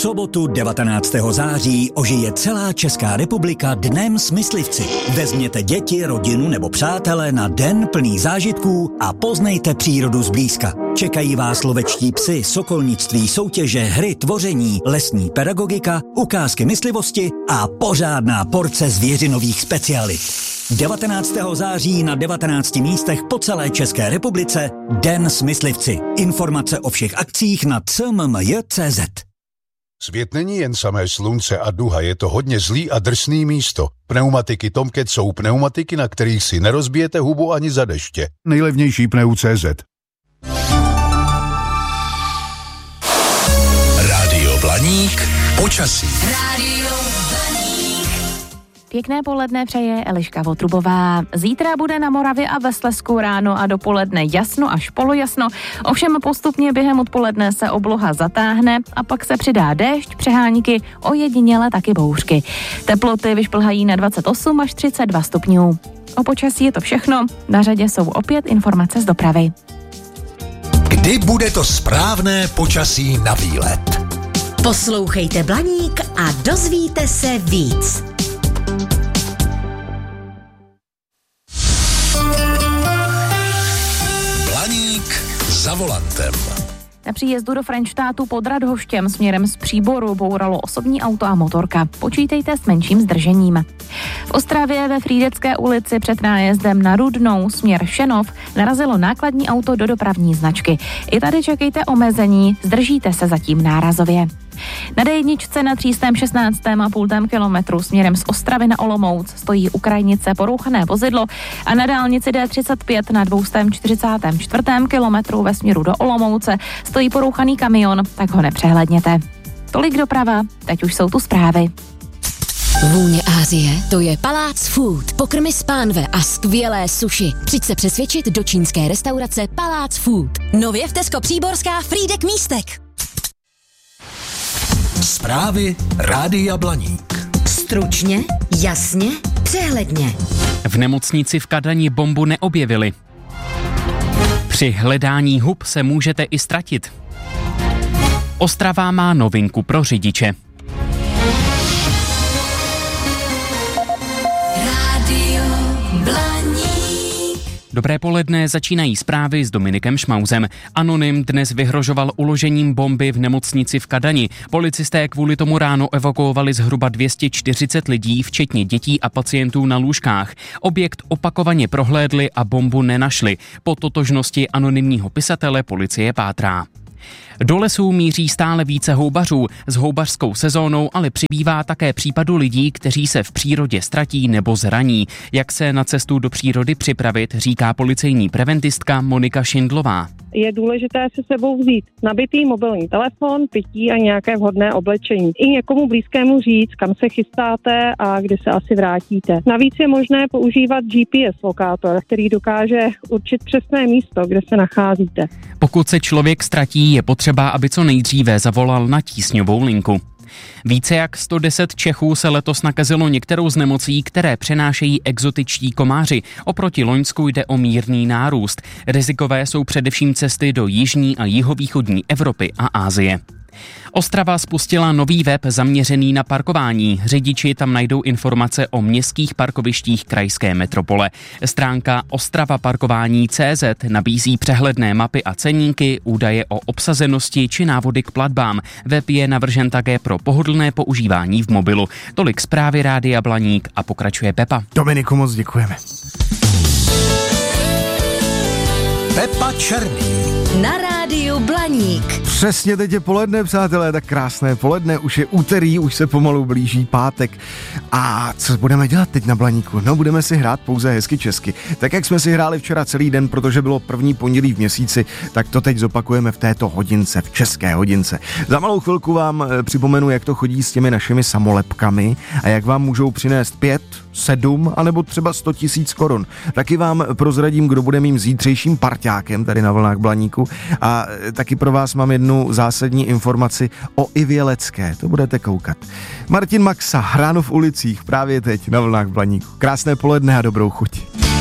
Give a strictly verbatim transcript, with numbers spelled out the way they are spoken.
sobotu devatenáctého září ožije celá Česká republika Dnem smyslivci. Vezměte děti, rodinu nebo přátele na den plný zážitků a poznejte přírodu zblízka. Čekají vás lovečtí psi, sokolnictví, soutěže, hry, tvoření, lesní pedagogika, ukázky myslivosti a pořádná porce zvěřinových specialit. devatenáctého září na devatenácti místech po celé České republice Den smyslivci. Informace o všech akcích na c m m j tečka c z. Svět není jen samé slunce a duha, je to hodně zlý a drsný místo. Pneumatiky Tomcat jsou pneumatiky, na kterých si nerozbijete hubu ani za deště. Nejlevnější pneu tečka c z. Rádio Blaník, počasí. Rádio Pěkné poledne přeje Eliška Votrubová. Zítra bude na Moravě a ve Slezsku ráno a dopoledne jasno až polojasno. Ovšem postupně během odpoledne se obloha zatáhne a pak se přidá déšť, přehánky, ojediněle taky bouřky. Teploty vyšplhají na dvacet osm až třicet dva stupňů. O počasí je to všechno. Na řadě jsou opět informace z dopravy. Kdy bude to správné počasí na výlet? Poslouchejte Blaník a dozvíte se víc. Blaník za volantem. Na příjezdu do Frenštátu pod Radhoštěm směrem z Příboru bouralo osobní auto a motorka. Počítejte s menším zdržením. V Ostravě ve Frýdecké ulici před nájezdem na Rudnou směr Šenov narazilo nákladní auto do dopravní značky. I tady čekejte omezení, zdržíte se zatím nárazově. Na dé jedničce na třístém šestnáctém a půltém kilometru směrem z Ostravy na Olomouc stojí u krajnice porouchané vozidlo a na dálnici dé třicet pět na dvěstě čtyřicátém čtvrtém kilometru ve směru do Olomouce stojí porouchaný kamion, tak ho nepřehledněte. Tolik doprava, teď už jsou tu zprávy. Vůně Asie, to je Palác Food. Pokrmy z pánve a skvělé sushi. Přijď se přesvědčit do čínské restaurace Palác Food. Nově v Tesco Příborská Frýdek Místek. Zprávy Rádia Blaník. Stručně, jasně, přehledně. V nemocnici v Kadani bombu neobjevili. Při hledání hub se můžete i ztratit. Ostrava má novinku pro řidiče. Rádio Blaník. Dobré poledne, začínají zprávy s Dominikem Šmauzem. Anonym dnes vyhrožoval uložením bomby v nemocnici v Kadani. Policisté kvůli tomu ráno evakuovali zhruba dvě stě čtyřicet lidí, včetně dětí a pacientů na lůžkách. Objekt opakovaně prohlédli a bombu nenašli. Po totožnosti anonymního pisatele policie pátrá. Do lesů míří stále více houbařů. S houbařskou sezónou ale přibývá také případu lidí, kteří se v přírodě ztratí nebo zraní. Jak se na cestu do přírody připravit, říká policejní preventistka Monika Šindlová. Je důležité se sebou vzít nabitý mobilní telefon, pití a nějaké vhodné oblečení. I někomu blízkému říct, kam se chystáte a kdy se asi vrátíte. Navíc je možné používat G P S lokátor, který dokáže určit přesné místo, kde se nacházíte. Pokud se člověk ztratí, je potřeba, aby co nejdříve zavolal na tísňovou linku. Více jak sto deset Čechů se letos nakazilo některou z nemocí, které přenášejí exotičtí komáři. Oproti loňsku jde o mírný nárůst. Rizikové jsou především cesty do jižní a jihovýchodní Evropy a Asie. Ostrava spustila nový web zaměřený na parkování. Řidiči tam najdou informace o městských parkovištích krajské metropole. Stránka ostrava parkování tečka cé zet nabízí přehledné mapy a ceníky, údaje o obsazenosti či návody k platbám. Web je navržen také pro pohodlné používání v mobilu. Tolik zprávy Rádia Blaník a pokračuje Pepa. Dominiku, moc děkujeme. Pepa Černý. Na rádiu Blaník. Přesně teď je poledne, přátelé, tak krásné poledne, už je úterý, už se pomalu blíží pátek. A co budeme dělat teď na Blaníku? No, budeme si hrát pouze hezky česky. Tak jak jsme si hráli včera celý den, protože bylo první pondělí v měsíci, tak to teď zopakujeme v této hodince, v české hodince. Za malou chvilku vám připomenu, jak to chodí s těmi našimi samolepkami a jak vám můžou přinést pět, sedm anebo třeba sto tisíc korun. Taky vám prozradím, kdo bude mým zítřejším parťákem tady na vlnách Blaníku a taky pro vás mám jednu zásadní informaci o Ivě Lecké, to budete koukat. Martin Maxa, ráno v ulicích, právě teď na vlnách Blaníku. Krásné poledne a dobrou chuť.